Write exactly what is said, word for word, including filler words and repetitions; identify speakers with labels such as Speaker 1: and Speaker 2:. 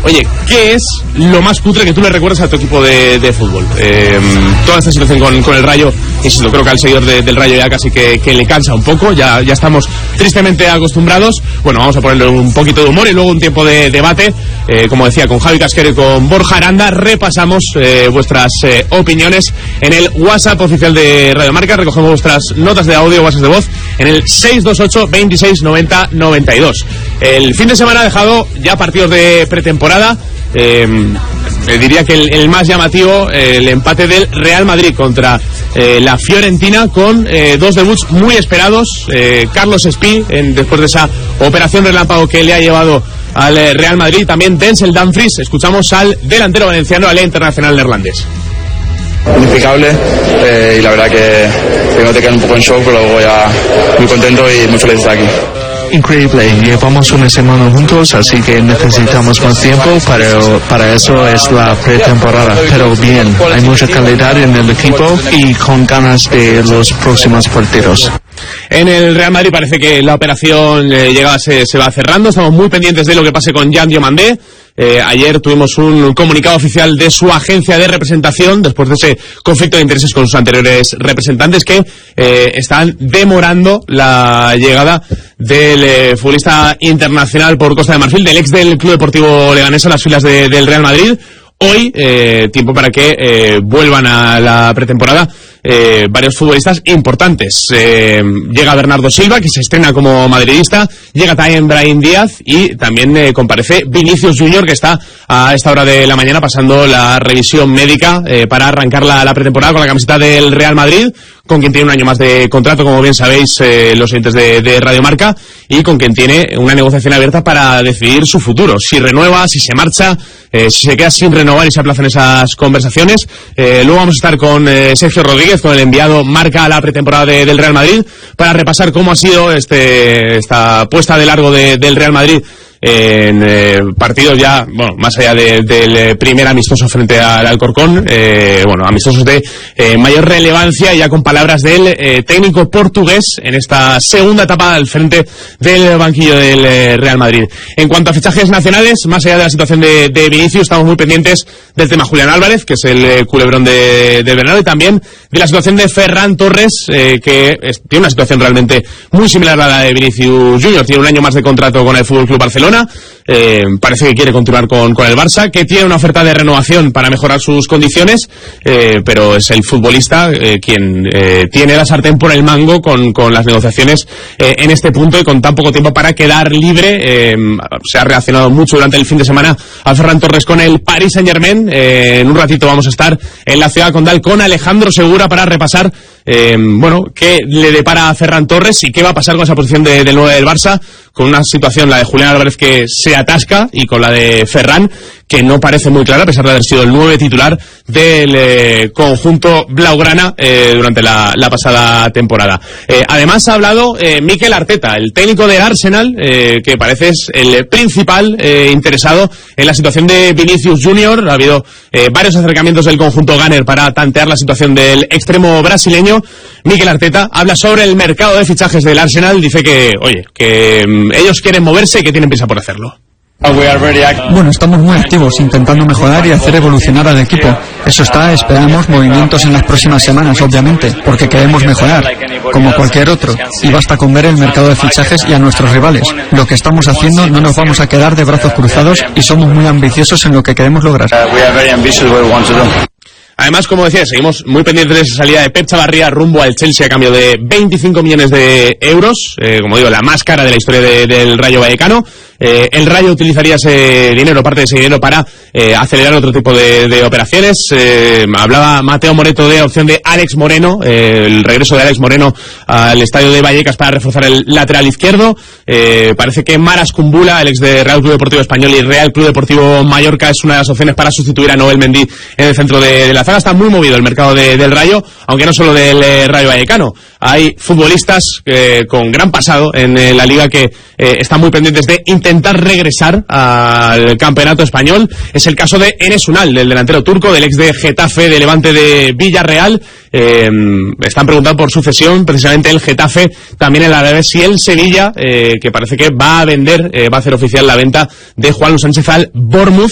Speaker 1: Oye, ¿qué es lo más cutre que tú le recuerdas a tu equipo de, de fútbol? Eh, toda esta situación con, con el Rayo, insisto, creo que al seguidor de, del Rayo ya casi que, que le cansa un poco, ya, ya estamos tristemente acostumbrados. Bueno, vamos a ponerle un poquito de humor y luego un tiempo de debate. Eh, como decía, con Javi Casquero y con Borja Aranda, repasamos eh, vuestras eh, opiniones en el WhatsApp oficial de Radio Marca. Recogemos vuestras notas de audio, WhatsApp de voz, en el seis dos ocho, veintiséis, noventa, noventa y dos. El fin de semana ha dejado ya partidos de pretemporada. Eh, diría que el, el más llamativo, eh, el empate del Real Madrid contra eh, la Fiorentina, con eh, dos debuts muy esperados. eh, Carlos Espí, en, después de esa operación relámpago que le ha llevado al eh, Real Madrid, también Denzel Dumfries. Escuchamos al delantero valenciano, al internacional neerlandés.
Speaker 2: Inexplicable, eh, y la verdad que primero te quedas un poco en shock, pero luego ya muy contento y muy feliz de estar aquí.
Speaker 3: Increíble, llevamos una semana juntos, así que necesitamos más tiempo, para, para eso es la pretemporada. Pero bien, hay mucha calidad en el equipo y con ganas de los próximos partidos.
Speaker 1: En el Real Madrid parece que la operación eh, llegada se, se va cerrando. Estamos muy pendientes de lo que pase con Jan Diomandé. Eh, ayer tuvimos un comunicado oficial de su agencia de representación después de ese conflicto de intereses con sus anteriores representantes, que eh, están demorando la llegada del eh, futbolista internacional por Costa de Marfil, del ex del Club Deportivo Leganés, a las filas de, del Real Madrid. Hoy, eh, tiempo para que eh, vuelvan a la pretemporada eh, varios futbolistas importantes. Eh, llega Bernardo Silva, que se estrena como madridista, llega también Brahim Díaz y también eh, comparece Vinicius Junior, que está a esta hora de la mañana pasando la revisión médica eh, para arrancar la, la pretemporada con la camiseta del Real Madrid, con quien tiene un año más de contrato, como bien sabéis eh, los oyentes de, de Radio Marca, y con quien tiene una negociación abierta para decidir su futuro, si renueva, si se marcha, eh, si se queda sin renovar y se aplazan esas conversaciones. Eh, luego vamos a estar con eh, Sergio Rodríguez, con el enviado Marca a la pretemporada de, del Real Madrid, para repasar cómo ha sido este esta puesta de largo de, del Real Madrid en eh, partidos ya, bueno, más allá de, del eh, primer amistoso frente al Alcorcón, eh, bueno, amistosos de eh, mayor relevancia, ya con palabras del eh, técnico portugués en esta segunda etapa al frente del banquillo del eh, Real Madrid. En cuanto a fichajes nacionales, más allá de la situación de, de Vinicius, estamos muy pendientes del tema Julián Álvarez, que es el eh, culebrón de, de Bernardo, y también de la situación de Ferran Torres, eh, que es, tiene una situación realmente muy similar a la de Vinicius Junior. Tiene un año más de contrato con el F C Barcelona. Eh, parece que quiere continuar con, con el Barça, que tiene una oferta de renovación para mejorar sus condiciones, eh, pero es el futbolista eh, quien eh, tiene la sartén por el mango con, con las negociaciones eh, en este punto, y con tan poco tiempo para quedar libre. Eh, se ha reaccionado mucho durante el fin de semana a Ferran Torres con el Paris Saint-Germain. Eh, en un ratito vamos a estar en la ciudad condal con Alejandro Segura para repasar Eh, bueno, qué le depara a Ferran Torres y qué va a pasar con esa posición de, del nueve del Barça, con una situación, la de Julián Álvarez, que se atasca, y con la de Ferran, que no parece muy clara, a pesar de haber sido el nueve titular del eh, conjunto blaugrana eh, durante la, la pasada temporada. Eh, además ha hablado eh, Mikel Arteta, el técnico del Arsenal, eh, que parece es el principal eh, interesado en la situación de Vinicius Junior. Ha habido eh, varios acercamientos del conjunto Gunner para tantear la situación del extremo brasileño. Mikel Arteta habla sobre el mercado de fichajes del Arsenal. Dice que, oye, que um, ellos quieren moverse y que tienen prisa por hacerlo.
Speaker 4: Bueno, estamos muy activos, intentando mejorar y hacer evolucionar al equipo. Eso está, esperamos movimientos en las próximas semanas, obviamente, porque queremos mejorar, como cualquier otro, y basta con ver el mercado de fichajes y a nuestros rivales. Lo que estamos haciendo, no nos vamos a quedar de brazos cruzados, y somos muy ambiciosos en lo que queremos lograr.
Speaker 1: Además, como decía, seguimos muy pendientes de esa salida de Pep Chavarría rumbo al Chelsea a cambio de veinticinco millones de euros, eh, como digo, la más cara de la historia de, del Rayo Vallecano. Eh, el Rayo utilizaría ese dinero, parte de ese dinero, para eh, acelerar otro tipo de, de operaciones. Eh, hablaba Mateo Moreto de opción de Alex Moreno, eh, el regreso de Alex Moreno al estadio de Vallecas para reforzar el lateral izquierdo. Eh, parece que Maras Kumbula, el ex de Real Club Deportivo Español y Real Club Deportivo Mallorca, es una de las opciones para sustituir a Noel Mendy en el centro de, de la zaga. Está muy movido el mercado de, del Rayo, aunque no solo del eh, Rayo Vallecano. Hay futbolistas eh, con gran pasado en eh, la liga que eh, están muy pendientes de intentar regresar al campeonato español. Es el caso de Enes Unal, del delantero turco, del ex de Getafe, de Levante, de Villarreal. Eh, están preguntando por sucesión, precisamente el Getafe, también el Alavés y el Sevilla, eh, que parece que va a vender, eh, va a hacer oficial la venta de Juan Luis Sánchez al Bournemouth,